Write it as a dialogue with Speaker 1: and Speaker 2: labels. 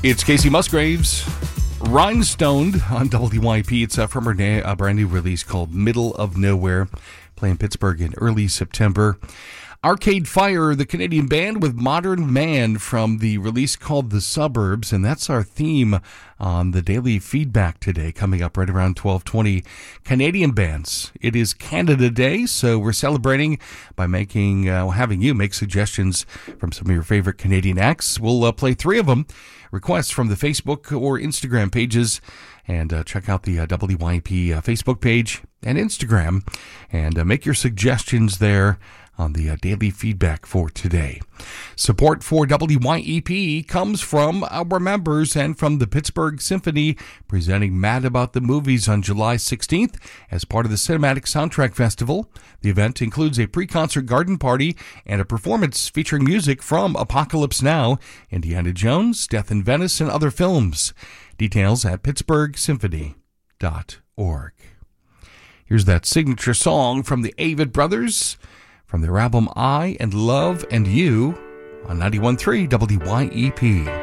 Speaker 1: It's Casey Musgraves, Rhinestoned on WYP. It's from her brand new release called Middle of Nowhere, playing Pittsburgh in early September. Arcade Fire, the Canadian band with Modern Man from the release called The Suburbs, and that's our theme on the daily feedback today, coming up right around 12:20. Canadian bands. It is Canada Day, so we're celebrating by having you make suggestions from some of your favorite Canadian acts. We'll play three of them. Requests from the Facebook or Instagram pages, and check out the WYP Facebook page and Instagram, and make your suggestions there on the daily feedback for today. Support for WYEP comes from our members and from the Pittsburgh Symphony, presenting Mad About the Movies on July 16th as part of the Cinematic Soundtrack Festival. The event includes a pre-concert garden party and a performance featuring music from Apocalypse Now, Indiana Jones, Death in Venice, and other films. Details at pittsburghsymphony.org. Here's that signature song from the Avett Brothers, from their album I and Love and You on 91.3 WYEP.